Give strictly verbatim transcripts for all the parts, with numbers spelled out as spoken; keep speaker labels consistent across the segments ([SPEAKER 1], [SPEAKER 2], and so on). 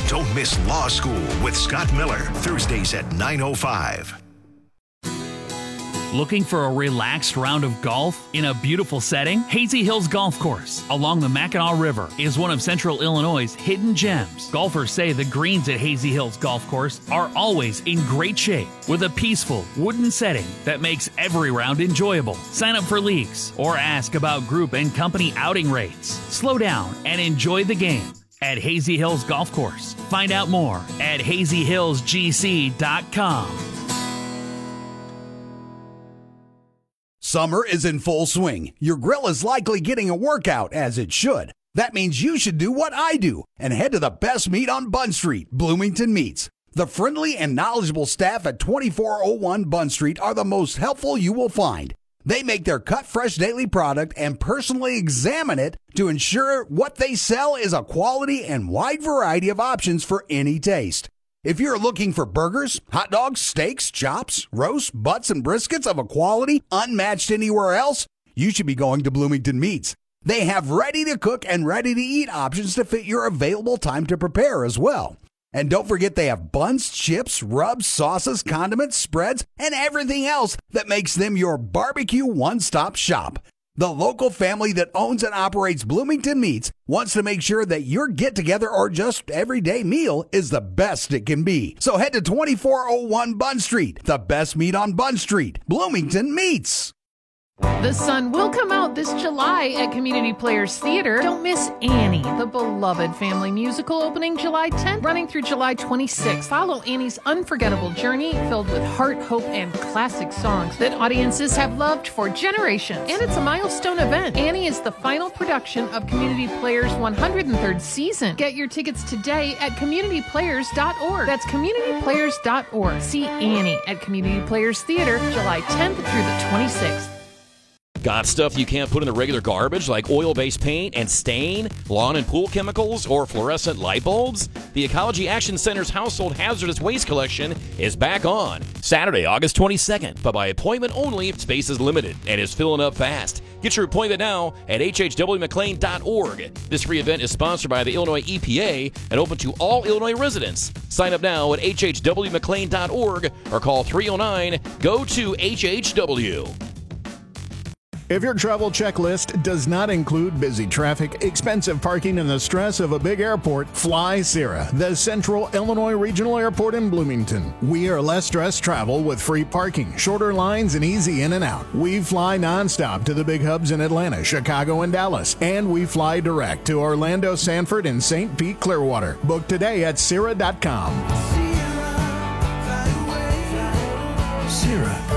[SPEAKER 1] Don't miss Law School with Scott Miller, Thursdays at nine oh five.
[SPEAKER 2] Looking for a relaxed round of golf in a beautiful setting? Hazy Hills Golf Course along the Mackinac River is one of Central Illinois' hidden gems. Golfers say the greens at Hazy Hills Golf Course are always in great shape with a peaceful wooden setting that makes every round enjoyable. Sign up for leagues or ask about group and company outing rates. Slow down and enjoy the game at Hazy Hills Golf Course. Find out more at hazy hills g c dot com.
[SPEAKER 3] Summer is in full swing. Your grill is likely getting a workout, as it should. That means you should do what I do and head to the best meat on Bunn Street, Bloomington Meats. The friendly and knowledgeable staff at twenty-four oh one Bunn Street are the most helpful you will find. They make their cut fresh daily product and personally examine it to ensure what they sell is a quality and wide variety of options for any taste. If you're looking for burgers, hot dogs, steaks, chops, roasts, butts, and briskets of a quality unmatched anywhere else, you should be going to Bloomington Meats. They have ready-to-cook and ready-to-eat options to fit your available time to prepare as well. And don't forget they have buns, chips, rubs, sauces, condiments, spreads, and everything else that makes them your barbecue one-stop shop. The local family that owns and operates Bloomington Meats wants to make sure that your get-together or just everyday meal is the best it can be. So head to twenty-four oh one Bunn Street, the best meat on Bunn Street, Bloomington Meats.
[SPEAKER 4] The sun will come out this July at Community Players Theater. Don't miss Annie, the beloved family musical, opening July tenth, running through July twenty-sixth. Follow Annie's unforgettable journey filled with heart, hope, and classic songs that audiences have loved for generations. And it's a milestone event. Annie is the final production of Community Players' one hundred third season. Get your tickets today at community players dot org. That's community players dot org. See Annie at Community Players Theater July tenth through the twenty-sixth.
[SPEAKER 5] Got stuff you can't put in the regular garbage like oil-based paint and stain, lawn and pool chemicals, or fluorescent light bulbs? The Ecology Action Center's Household Hazardous Waste Collection is back on Saturday, August twenty-second, but by appointment only. Space is limited and is filling up fast. Get your appointment now at h h w mclean dot org. This free event is sponsored by the Illinois E P A and open to all Illinois residents. Sign up now at h h w mclean dot org or call three oh nine, go to H H W.
[SPEAKER 6] If your travel checklist does not include busy traffic, expensive parking, and the stress of a big airport, fly Sierra, the Central Illinois Regional Airport in Bloomington. We are less stress travel with free parking, shorter lines, and easy in and out. We fly nonstop to the big hubs in Atlanta, Chicago, and Dallas, and we fly direct to Orlando, Sanford, and Saint Pete Clearwater. Book today at Sierra dot com.
[SPEAKER 3] Sierra.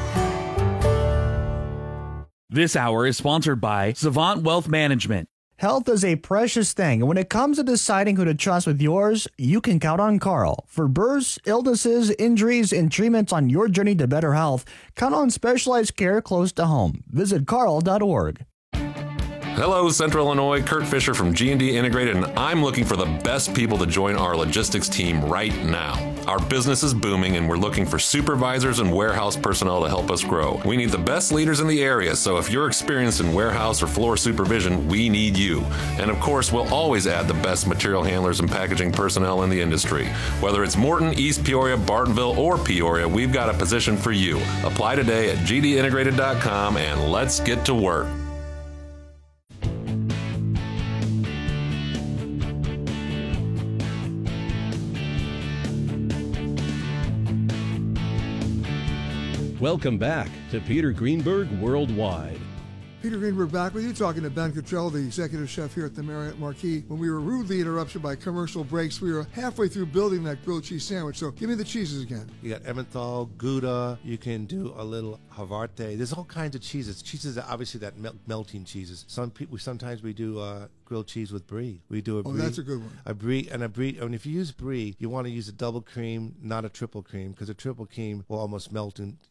[SPEAKER 2] This hour is sponsored by Savant Wealth Management.
[SPEAKER 7] Health is a precious thing, and when it comes to deciding who to trust with yours, you can count on Carl. For births, illnesses, injuries, and treatments on your journey to better health, count on specialized care close to home. Visit carl dot org.
[SPEAKER 8] Hello, Central Illinois. Kurt Fisher from G and D Integrated, and I'm looking for the best people to join our logistics team right now. Our business is booming, and we're looking for supervisors and warehouse personnel to help us grow. We need the best leaders in the area, so if you're experienced in warehouse or floor supervision, we need you. And of course, we'll always add the best material handlers and packaging personnel in the industry. Whether it's Morton, East Peoria, Bartonville, or Peoria, we've got a position for you. Apply today at g d integrated dot com, and let's get to work.
[SPEAKER 9] Welcome back to Peter Greenberg Worldwide.
[SPEAKER 10] Peter Greenberg back with you, talking to Ben Cottrell, the executive chef here at the Marriott Marquis. When we were rudely interrupted by commercial breaks, we were halfway through building that grilled cheese sandwich. So give me the cheeses again.
[SPEAKER 11] You got Emmenthal, Gouda. You can do a little Havarti. There's all kinds of cheeses. Cheeses are obviously that mel- melting cheeses. Some people sometimes we do uh, grilled cheese with brie. We do a
[SPEAKER 10] oh,
[SPEAKER 11] brie.
[SPEAKER 10] that's a good one.
[SPEAKER 11] A brie and a brie. And if you use brie, you want to use a double cream, not a triple cream, because a triple cream will almost melt in. in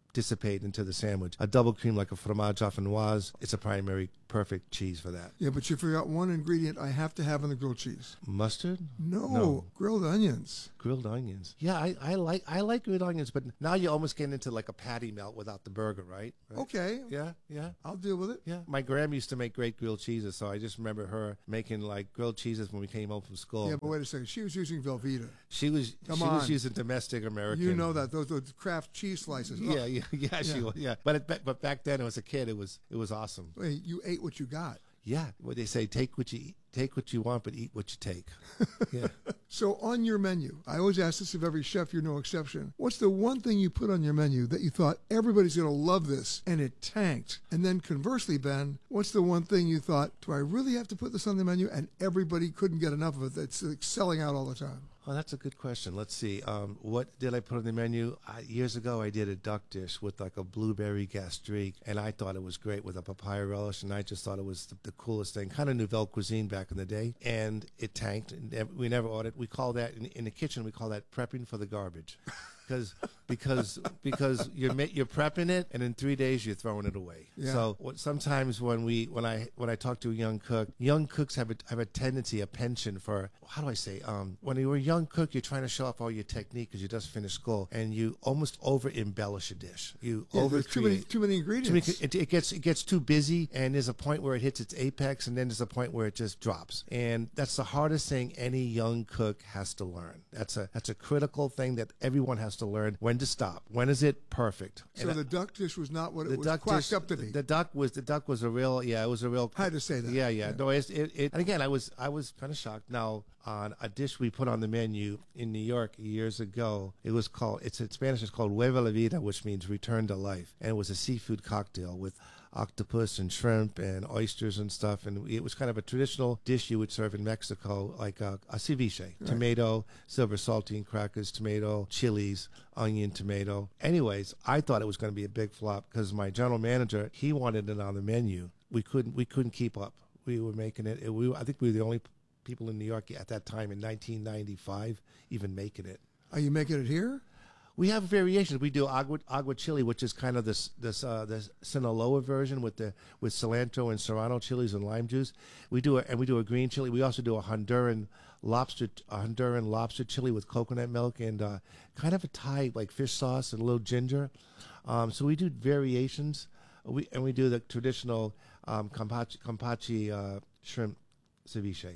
[SPEAKER 11] dissipate into the sandwich. A double cream like a fromage dauphinoise, it's a primary perfect cheese for that.
[SPEAKER 10] Yeah, but you forgot one ingredient I have to have in the grilled cheese.
[SPEAKER 11] Mustard?
[SPEAKER 10] No,
[SPEAKER 11] No.
[SPEAKER 10] grilled onions.
[SPEAKER 11] Grilled onions. Yeah, I, I like I like grilled onions, but now you're almost getting into like a patty melt without the burger, right? Right?
[SPEAKER 10] Okay.
[SPEAKER 11] Yeah, yeah.
[SPEAKER 10] I'll deal with it.
[SPEAKER 11] Yeah. My grandma used to make great grilled cheeses, so I just remember her making like grilled cheeses when we came home from school.
[SPEAKER 10] Yeah, but wait a second. She was using Velveeta.
[SPEAKER 11] She was
[SPEAKER 10] Come
[SPEAKER 11] she
[SPEAKER 10] on.
[SPEAKER 11] was using domestic American.
[SPEAKER 10] You know that those those Kraft cheese slices. Oh.
[SPEAKER 11] Yeah, yeah, yeah, she
[SPEAKER 10] Yeah.
[SPEAKER 11] was. Yeah, but it, but back then, as a kid, it was it was awesome.
[SPEAKER 10] Wait, you ate what you got.
[SPEAKER 11] Yeah, what they say, take what you eat, take what you want, but eat what you take. Yeah.
[SPEAKER 10] So on your menu, I always ask this of every chef, you're no exception. What's the one thing you put on your menu that you thought everybody's going to love this and it tanked? And then conversely, Ben, what's the one thing you thought, do I really have to put this on the menu? And everybody couldn't get enough of it. That's like selling out all the time.
[SPEAKER 11] Oh, that's a good question. Let's see. Um, what did I put on the menu? I, years ago, I did a duck dish with like a blueberry gastrique, and I thought it was great with a papaya relish, and I just thought it was the, the coolest thing. Kind of nouvelle cuisine back in the day, and it tanked. And nev- we never ordered. We call that in, in the kitchen. We call that prepping for the garbage. Because because because you're ma- you're prepping it, and in three days you're throwing it away.
[SPEAKER 10] Yeah.
[SPEAKER 11] So what, sometimes when we when I when I talk to a young cook, young cooks have a have a tendency, a penchant for, how do I say? Um, when you're a young cook, you're trying to show off all your technique because you just finished school, and you almost over embellish a dish. You
[SPEAKER 10] Yeah,
[SPEAKER 11] over
[SPEAKER 10] there's too many too many ingredients.
[SPEAKER 11] it, it gets it gets too busy, and there's a point where it hits its apex, and then there's a point where it just drops. And that's the hardest thing any young cook has to learn. That's a that's a critical thing that everyone has to learn. When to stop? When is it perfect?
[SPEAKER 10] So
[SPEAKER 11] And
[SPEAKER 10] the duck dish was not what
[SPEAKER 11] the
[SPEAKER 10] it was
[SPEAKER 11] duck
[SPEAKER 10] quacked
[SPEAKER 11] dish-
[SPEAKER 10] up to be.
[SPEAKER 11] The duck was the duck was a real yeah it was a real.
[SPEAKER 10] I had to say that.
[SPEAKER 11] Yeah, yeah. No, it's, it, it. And again, I was I was kind of shocked. Now, on a dish we put on the menu in New York years ago, it was called. It's in Spanish. It's called Vuelve a la Vida, which means return to life, and it was a seafood cocktail with octopus and shrimp and oysters and stuff, and it was kind of a traditional dish you would serve in Mexico, like a, a ceviche,
[SPEAKER 10] Right.
[SPEAKER 11] tomato, silver saltine crackers, tomato, chilies, onion, tomato. Anyways, I thought it was going to be a big flop because my general manager, he wanted it on the menu. We couldn't, we couldn't keep up. We were making it. it we, I think we were the only people in New York at that time in nineteen ninety-five even making it.
[SPEAKER 10] Are you making it here?
[SPEAKER 11] We have variations. We do agua, agua chili, which is kind of this this uh, this Sinaloa version with the with cilantro and serrano chilies and lime juice. We do a, and we do a green chili. We also do a Honduran lobster a Honduran lobster chili with coconut milk and uh, kind of a Thai like fish sauce and a little ginger. Um, so we do variations. We and we do the traditional um, kampachi, kampachi uh, shrimp ceviche.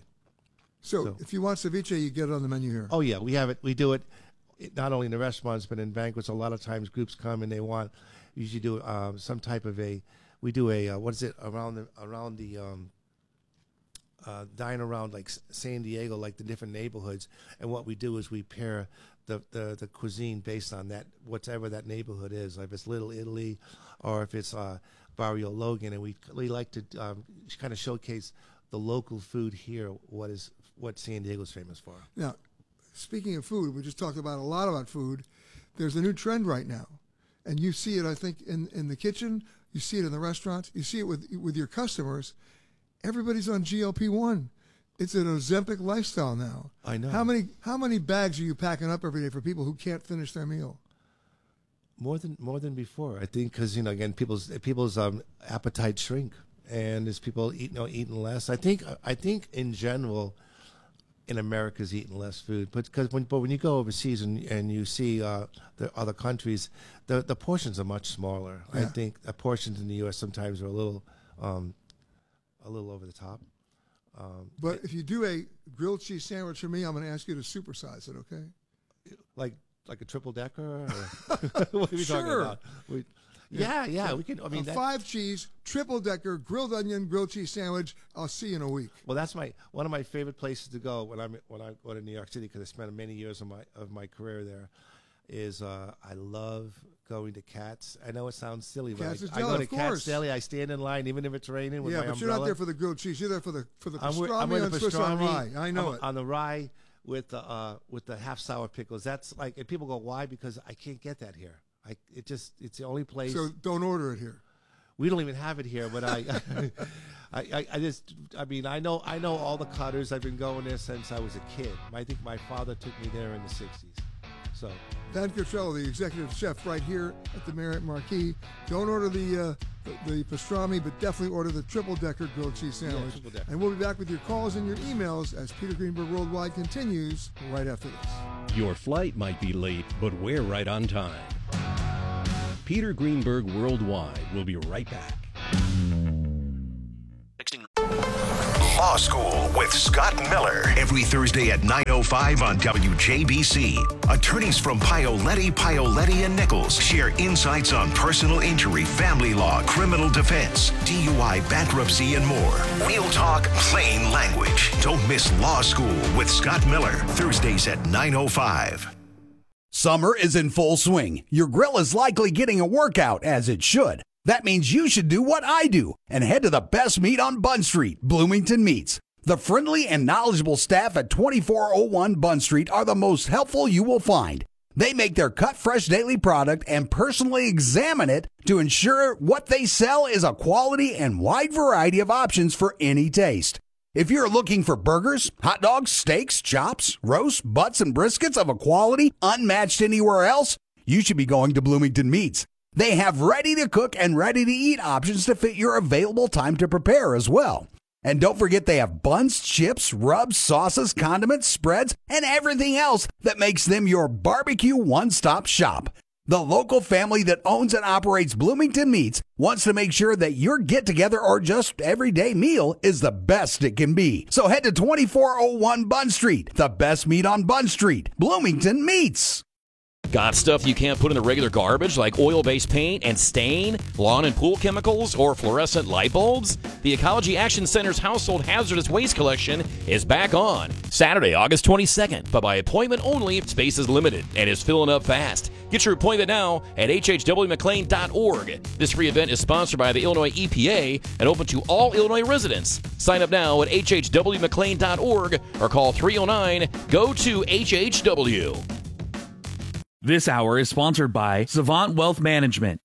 [SPEAKER 10] So,
[SPEAKER 11] So-
[SPEAKER 10] if you want ceviche, you get it on the menu here.
[SPEAKER 11] Oh yeah, we have it. We do it. It, not only in the restaurants but in banquets. A lot of times groups come and they want, we usually do um, some type of a, we do a uh, what is it around the around the um, uh, dine around like S- San Diego, like the different neighborhoods, and what we do is we pair the, the the cuisine based on that whatever that neighborhood is. Like if it's Little Italy, or if it's uh, Barrio Logan, and we we like to um, kind of showcase the local food here. What is what San Diego's famous for?
[SPEAKER 10] Now, speaking of food, we just talked about a lot about food. There's a new trend right now, and you see it, I think, in, in the kitchen. You see it in the restaurants. You see it with with your customers. Everybody's on G L P one. It's an Ozempic lifestyle now.
[SPEAKER 11] I know.
[SPEAKER 10] How many how many bags are you packing up every day for people who can't finish their meal?
[SPEAKER 11] More than more than before, I think, because you know, again, people's people's um, appetite shrink, and as people eat, you know, eating less. I think I think in general, in America's eating less food, but because when but when you go overseas and and you see uh, the other countries, the the portions are much smaller. I
[SPEAKER 10] Yeah.
[SPEAKER 11] think the portions in the U S sometimes are a little um, a little over the top. Um,
[SPEAKER 10] But if you do a grilled cheese sandwich for me, I'm going to ask you to supersize it, okay?
[SPEAKER 11] like like a triple decker. Or what are we talking
[SPEAKER 10] Sure.
[SPEAKER 11] about? We, yeah, yeah,
[SPEAKER 10] So,
[SPEAKER 11] we can. I mean,
[SPEAKER 10] a
[SPEAKER 11] that,
[SPEAKER 10] five cheese, triple decker, grilled onion, grilled cheese sandwich. I'll see you in a week.
[SPEAKER 11] Well, that's my one of my favorite places to go when I'm when I go to New York City because I spent many years of my of my career there. Is uh, I love going to Katz. I know it sounds silly, but
[SPEAKER 10] Katz's
[SPEAKER 11] I, I
[SPEAKER 10] Deli,
[SPEAKER 11] go to
[SPEAKER 10] of
[SPEAKER 11] Katz
[SPEAKER 10] course.
[SPEAKER 11] Deli. I stand in line even if it's raining with
[SPEAKER 10] Yeah,
[SPEAKER 11] my
[SPEAKER 10] but
[SPEAKER 11] umbrella.
[SPEAKER 10] you're not there for the grilled cheese. You're there for the for the
[SPEAKER 11] I'm with, I'm
[SPEAKER 10] pastrami
[SPEAKER 11] with
[SPEAKER 10] and
[SPEAKER 11] the
[SPEAKER 10] Swiss on
[SPEAKER 11] pastrami.
[SPEAKER 10] rye. I know
[SPEAKER 11] I'm
[SPEAKER 10] it.
[SPEAKER 11] on the rye with the uh, with the half sour pickles. That's like, and people go, why? Because I can't get that here. I it just it's the only place.
[SPEAKER 10] So don't order it here.
[SPEAKER 11] We don't even have it here, but I, I, I, I just, I mean, I know, I know all the cutters. I've been going there since I was a kid. I think my father took me there in the sixties. So.
[SPEAKER 10] Dan Cottrell, the executive chef right here at the Marriott Marquis. Don't order the, uh, the the pastrami, but definitely order the triple-decker grilled cheese sandwich.
[SPEAKER 11] Yeah, triple-decker.
[SPEAKER 10] And we'll be back with your calls and your emails as Peter Greenberg Worldwide continues right after this.
[SPEAKER 9] Your flight might be late, but we're right on time. Peter Greenberg Worldwide will be right back.
[SPEAKER 1] Law School with Scott Miller. Every Thursday at nine oh five on W J B C. Attorneys from Pioletti, Pioletti and Nichols share insights on personal injury, family law, criminal defense, D U I, bankruptcy, and more. We'll talk plain language. Don't miss Law School with Scott Miller. Thursdays at nine oh five.
[SPEAKER 3] Summer is in full swing. Your grill is likely getting a workout, as it should. That means you should do what I do and head to the best meat on Bunn Street, Bloomington Meats. The friendly and knowledgeable staff at twenty-four oh one Bunn Street are the most helpful you will find. They make their cut fresh daily product and personally examine it to ensure what they sell is a quality and wide variety of options for any taste. If you're looking for burgers, hot dogs, steaks, chops, roasts, butts, and briskets of a quality unmatched anywhere else, you should be going to Bloomington Meats. They have ready-to-cook and ready-to-eat options to fit your available time to prepare as well. And don't forget they have buns, chips, rubs, sauces, condiments, spreads, and everything else that makes them your barbecue one-stop shop. The local family that owns and operates Bloomington Meats wants to make sure that your get-together or just everyday meal is the best it can be. So head to twenty-four oh one Bunn Street, the best meat on Bunn Street, Bloomington Meats.
[SPEAKER 5] Got stuff you can't put in the regular garbage like oil-based paint and stain, lawn and pool chemicals, or fluorescent light bulbs? The Ecology Action Center's Household Hazardous Waste Collection is back on Saturday, August twenty-second, but by appointment only. Space is limited and is filling up fast. Get your appointment now at h h w mclean dot org. This free event is sponsored by the Illinois E P A and open to all Illinois residents. Sign up now at h h w mclean dot org or call three oh nine, go to H H W.
[SPEAKER 2] This hour is sponsored by Savant Wealth Management.